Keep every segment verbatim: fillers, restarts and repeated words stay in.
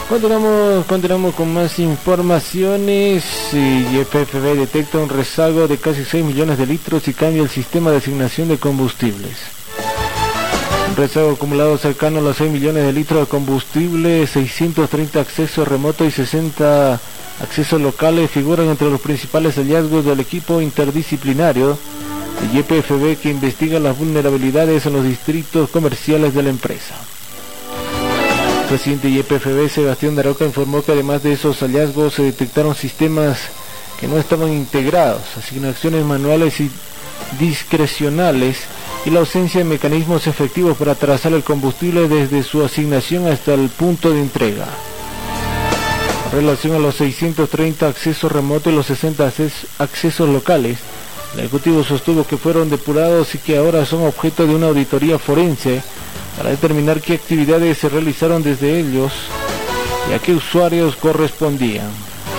Continuamos, continuamos con más informaciones. Y P F B detecta un rezago de casi seis millones de litros y cambia el sistema de asignación de combustibles. Un rezago acumulado cercano a los seis millones de litros de combustible, seiscientos treinta accesos remotos y sesenta accesos locales figuran entre los principales hallazgos del equipo interdisciplinario de Y P F B que investiga las vulnerabilidades en los distritos comerciales de la empresa. El presidente de Y P F B, Sebastián Daroca, informó que además de esos hallazgos se detectaron sistemas que no estaban integrados, asignaciones manuales y discrecionales y la ausencia de mecanismos efectivos para trazar el combustible desde su asignación hasta el punto de entrega. En relación a los seiscientos treinta accesos remotos y los sesenta accesos locales, el Ejecutivo sostuvo que fueron depurados y que ahora son objeto de una auditoría forense para determinar qué actividades se realizaron desde ellos y a qué usuarios correspondían.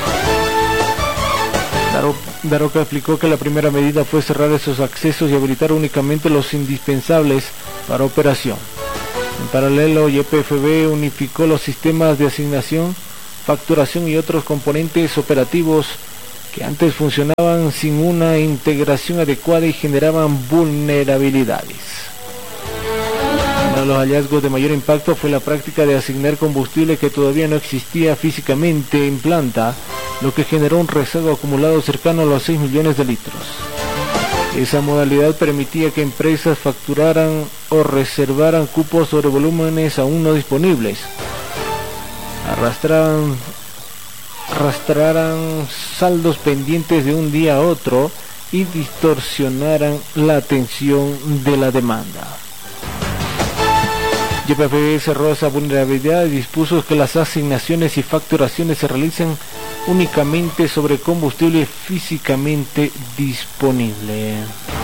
Daroca explicó que la primera medida fue cerrar esos accesos y habilitar únicamente los indispensables para operación. En paralelo, Y P F B unificó los sistemas de asignación, facturación y otros componentes operativos que antes funcionaban sin una integración adecuada y generaban vulnerabilidades. Uno de los hallazgos de mayor impacto fue la práctica de asignar combustible que todavía no existía físicamente en planta, lo que generó un rezago acumulado cercano a los seis millones de litros. Esa modalidad permitía que empresas facturaran o reservaran cupos sobre volúmenes aún no disponibles, arrastraran, arrastraran saldos pendientes de un día a otro y distorsionaran la atención de la demanda. Y P F B cerró esa vulnerabilidad y dispuso que las asignaciones y facturaciones se realicen únicamente sobre combustible físicamente disponible.